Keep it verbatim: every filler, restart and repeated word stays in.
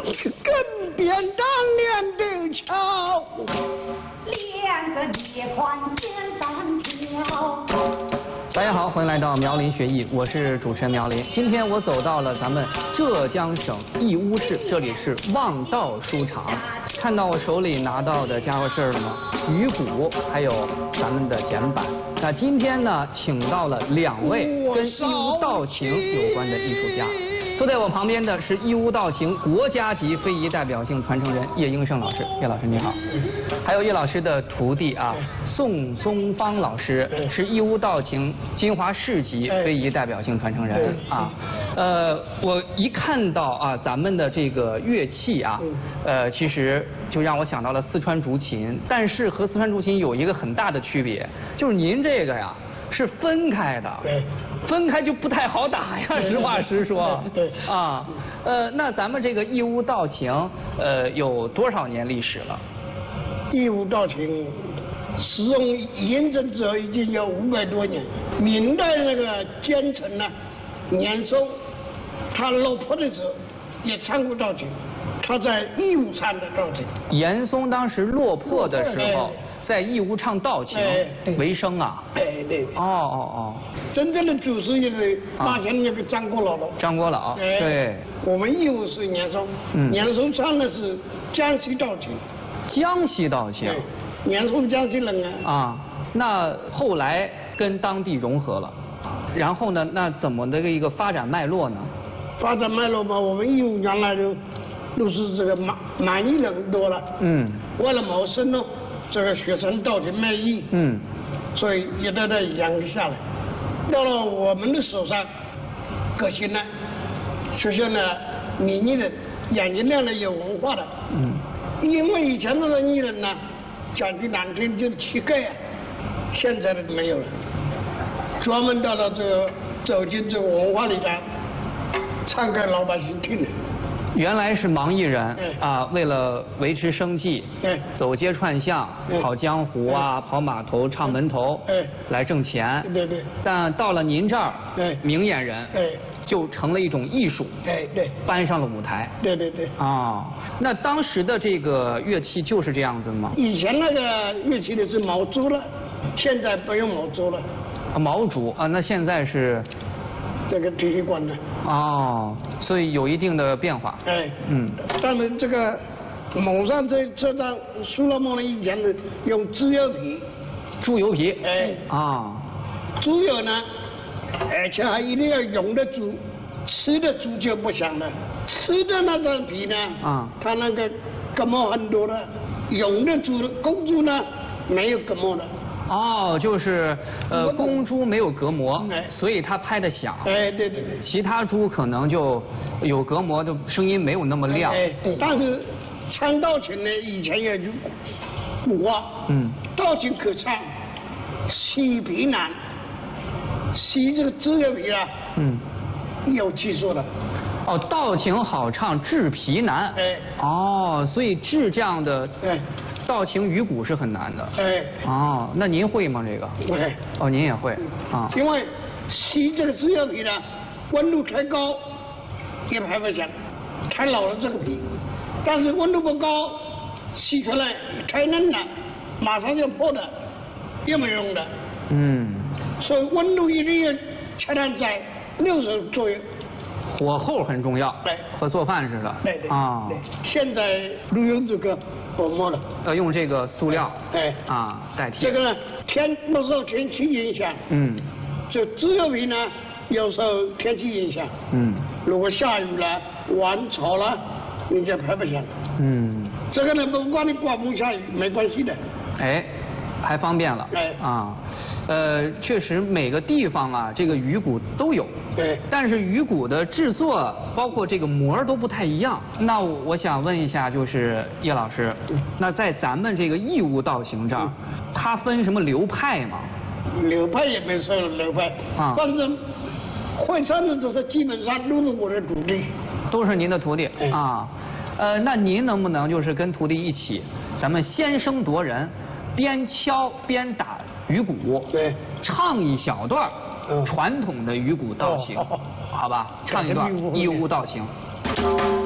更变当两对桥， 两个夜宽肩单挑。 大家好，欢迎来到苗林学艺，我是主持人苗林。今天我走到了咱们浙江省义乌市，这里是望道书场。看到我手里拿到的家伙事儿了吗？鱼鼓，还有咱们的简板。那今天呢，请到了两位跟义乌道情有关的艺术家。坐在我旁边的是义乌道情国家级非遗代表性传承人叶英胜老师，叶老师你好。还有叶老师的徒弟啊，宋宗芳老师是义乌道情金华市级非遗代表性传承人啊。呃，我一看到啊咱们的这个乐器啊，呃，其实就让我想到了四川竹琴，但是和四川竹琴有一个很大的区别，就是您这个呀是分开的。 对。 分开就不太好打呀，实话实说。 对啊，呃，那咱们这个义乌道情，呃，有多少年历史了？ 义乌道情使用验证之后已经有五百多年。明代那个奸臣呢，年松，他落魄的时候也唱过道情，他在义乌唱的道情。 严嵩当时落魄的时候，在义乌唱道情为生啊。 哎对。 哦哦哦。 真正的祖师爷是发现那个张国老了。 张国老。对。 我们义乌是严嵩，严嵩唱的是江西道情。 江西道情。 严嵩江西人啊。啊， 那后来跟当地融合了，然后呢，那怎么的一个发展脉络呢？ 发展脉络嘛，我们义乌原来就都是这个满满裔人多了。嗯。为了谋生呢，这个学生道情卖艺。嗯。所以一代代养下来。到了我们的手上，革新了，学校呢，年轻人眼睛亮了，有文化的。嗯。因为以前的人艺人呢，讲句难听就是乞丐啊，现在的没有了，专门到了这个走进这个文化里来，唱给老百姓听的。 原来是盲艺人啊，为了维持生计，走街串巷、跑江湖啊、跑码头、唱门头，来挣钱。 对对。 但到了您这儿，明眼人，就成了一种艺术。 对对。 搬上了舞台。 对对对。 啊，那当时的这个乐器就是这样子吗？ 以前那个乐器的是毛竹了，现在不用毛竹了。 毛竹啊，那现在是？ 这个体育馆的。 哦，所以有一定的变化。 哎，嗯，但是这个网上这这张苏拉梦的以前的用猪油皮， 猪油皮， 哎， 啊， 猪油呢，而且还一定要用的猪，吃的猪就不香了，吃的那张皮呢，啊，它那个隔膜很多的，用的猪公猪呢没有隔膜的。 哦，就是呃，公猪没有隔膜，所以它拍得响。 哎，对对对。 其他猪可能就有隔膜，就声音没有那么亮。 哎，但是唱道情呢，以前有句古话，嗯，道情可唱，洗皮难。洗这个猪油皮啊，嗯，有技术的。 哦，道情好唱，制皮难。哎。哦，所以制这样的。哎。道情鱼鼓是很难的。哎。哦，那您会吗？这个？ 会。 哦，您也会啊。 因为洗这个猪油皮呢，温度太高也拍不响，太老了这个皮；但是温度不高，洗出来太嫩了，马上就破的，也没用的。嗯。所以温度一定要恰当在六十左右。 火候很重要。 对。 和做饭似的。 对对。啊。对。现在都用这个。薄膜了， 要用这个塑料， 哎， 啊代替。 这个呢，天不受天气影响，嗯，这猪油皮呢，有时候天气影响，嗯，如果下雨了、晚潮了，你就拍不响，嗯，这个呢，不管你刮风下雨没关系的， 哎，还方便了，哎啊。呃，确实每个地方啊，这个鱼鼓都有。对。但是鱼鼓的制作，包括这个模都不太一样。那我想问一下，就是叶老师，那在咱们这个义乌道情这儿，它分什么流派吗？ 流派也没说流派啊，反正会唱的就是基本上都是我的徒弟。 都是您的徒弟啊？呃，那您能不能就是跟徒弟一起，咱们先声夺人，边敲边打鱼鼓，对，唱一小段传统的鱼鼓道情，好吧？唱一段义乌道情。